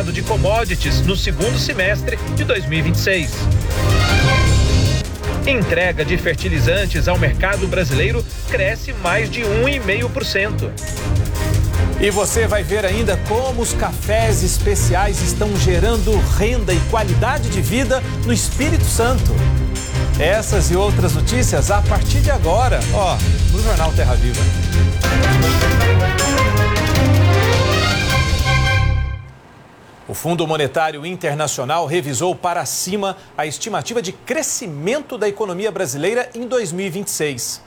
mercado de commodities no segundo semestre de 2026. Entrega de fertilizantes ao mercado brasileiro cresce mais de 1,5%. E você vai ver ainda como os cafés especiais estão gerando renda e qualidade de vida no Espírito Santo. Essas e outras notícias a partir de agora, no Jornal Terra Viva. O Fundo Monetário Internacional revisou para cima a estimativa de crescimento da economia brasileira em 2026.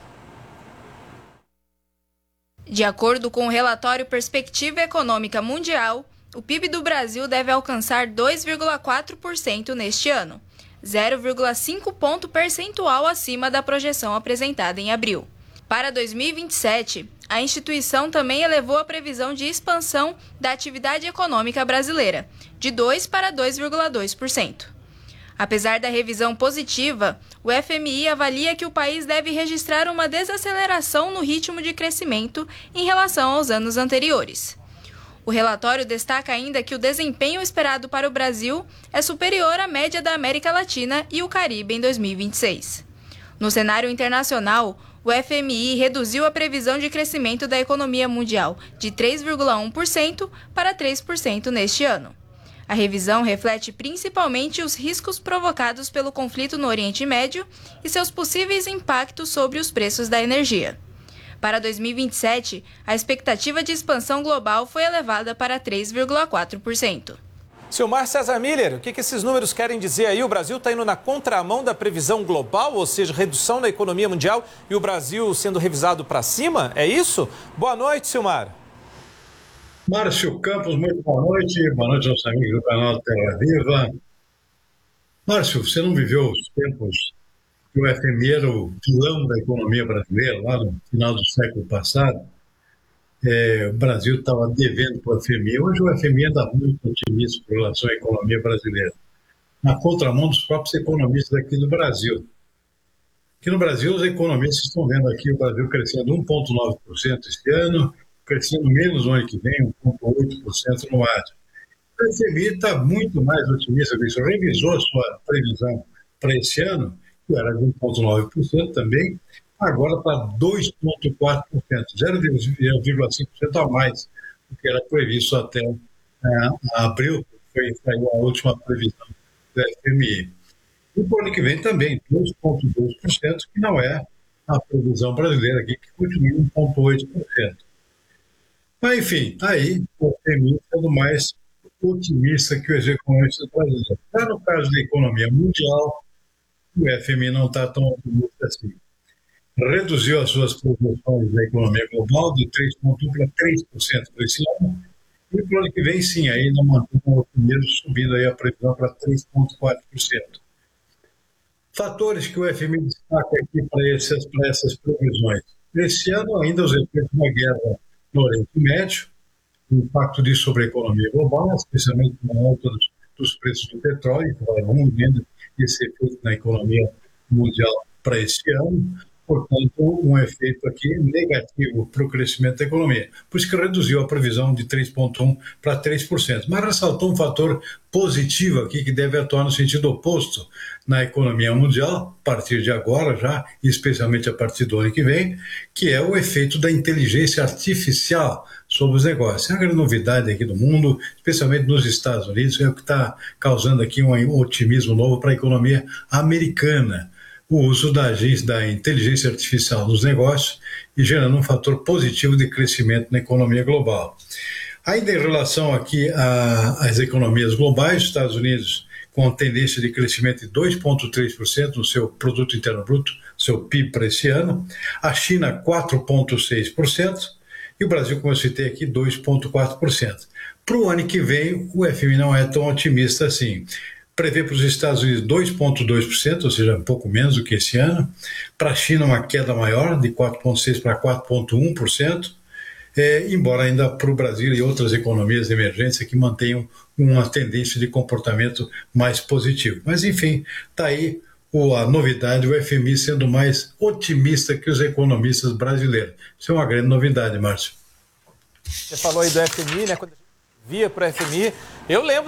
De acordo com o relatório Perspectiva Econômica Mundial, o PIB do Brasil deve alcançar 2,4% neste ano, 0,5 ponto percentual acima da projeção apresentada em abril. Para 2027, a instituição também elevou a previsão de expansão da atividade econômica brasileira, de 2% para 2,2%. Apesar da revisão positiva, o FMI avalia que o país deve registrar uma desaceleração no ritmo de crescimento em relação aos anos anteriores. O relatório destaca ainda que o desempenho esperado para o Brasil é superior à média da América Latina e o Caribe em 2026. No cenário internacional, o FMI reduziu a previsão de crescimento da economia mundial de 3,1% para 3% neste ano. A revisão reflete principalmente os riscos provocados pelo conflito no Oriente Médio e seus possíveis impactos sobre os preços da energia. Para 2027, a expectativa de expansão global foi elevada para 3,4%. Silmar César Miller, o que esses números querem dizer aí? O Brasil está indo na contramão da previsão global, ou seja, redução da economia mundial e o Brasil sendo revisado para cima? É isso? Boa noite, Silmar. Márcio Campos, muito boa noite aos amigos do canal Terra Viva. Márcio, você não viveu os tempos que o FMI era o vilão da economia brasileira, lá no final do século passado? O Brasil estava devendo para o FMI. Hoje o FMI anda muito otimista com relação à economia brasileira, na contramão dos próprios economistas aqui do Brasil. Aqui no Brasil, os economistas estão vendo aqui o Brasil crescendo 1,9% este ano, crescendo menos no ano que vem, 1,8% no ano. O FMI está muito mais otimista com isso. Revisou a sua previsão para esse ano, que era de 1,9% também, agora para 2,4%, 0,5% a mais do que era previsto até abril, que saiu a última previsão do FMI. E para o ano que vem também, 2,2%, que não é a previsão brasileira aqui, que continua em 1,8%. Mas, enfim, está aí o FMI sendo mais otimista que os economistas brasileiros. Já no caso da economia mundial, o FMI não está tão otimista assim. Reduziu as suas projeções da economia global de 3,1% para 3% para esse ano, e para o ano que vem, sim, ainda mantém o otimismo subindo aí a previsão para 3,4%. Fatores que o FMI destaca aqui para essas previsões. Esse ano, ainda os efeitos da guerra no Oriente Médio, o impacto disso sobre a economia global, especialmente na alta dos preços do petróleo, que vai vendo esse efeito na economia mundial para esse ano. Portanto, um efeito aqui negativo para o crescimento da economia. Por isso que reduziu a previsão de 3,1% para 3%. Mas ressaltou um fator positivo aqui que deve atuar no sentido oposto na economia mundial, a partir de agora já, e especialmente a partir do ano que vem, que é o efeito da inteligência artificial sobre os negócios. É uma grande novidade aqui do mundo, especialmente nos Estados Unidos, é o que está causando aqui um otimismo novo para a economia americana. O uso da inteligência artificial nos negócios e gerando um fator positivo de crescimento na economia global. Ainda em relação aqui às economias globais, os Estados Unidos com tendência de crescimento de 2,3% no seu produto interno bruto, seu PIB para esse ano, a China 4,6% e o Brasil, como eu citei aqui, 2,4%. Para o ano que vem, o FMI não é tão otimista assim. Prevê para os Estados Unidos 2,2%, ou seja, um pouco menos do que esse ano. Para a China, uma queda maior, de 4,6% para 4,1%, embora ainda para o Brasil e outras economias emergentes que mantenham uma tendência de comportamento mais positivo. Mas, enfim, está aí a novidade, o FMI sendo mais otimista que os economistas brasileiros. Isso é uma grande novidade, Márcio. Você falou aí do FMI, né? Quando a gente via para o FMI, eu lembro